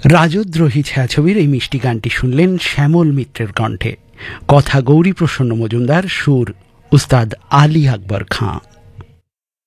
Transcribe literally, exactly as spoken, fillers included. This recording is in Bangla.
রাজদ্রোহী ছায়াছবির এই মিষ্টি গানটি শুনলেন শ্যামল মিত্রের কণ্ঠে, কথা গৌরী প্রসন্ন মজুমদার, সুর উস্তাদ আলী আকবর খাঁ।